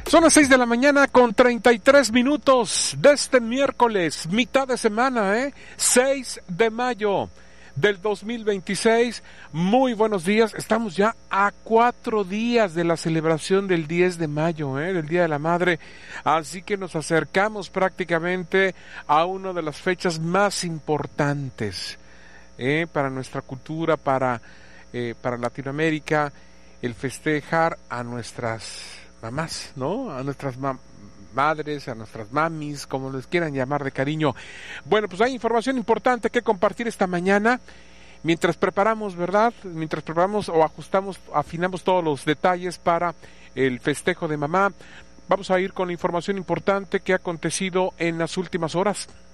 Son las 6 de la mañana con 33 minutos de este miércoles, mitad de semana, 6 de mayo del 2026. Muy buenos días, estamos ya a 4 días de la celebración del 10 de mayo, del Día de la Madre, así que nos acercamos prácticamente a una de las fechas más importantes para nuestra cultura, para Latinoamérica, el festejar a nuestras mamás, ¿no? A nuestras madres, a nuestras mamis, como les quieran llamar de cariño. Bueno, pues hay información importante que compartir esta mañana, mientras preparamos, ¿verdad? Mientras preparamos o afinamos todos los detalles para el festejo de mamá. Vamos a ir con la información importante que ha acontecido en las últimas horas.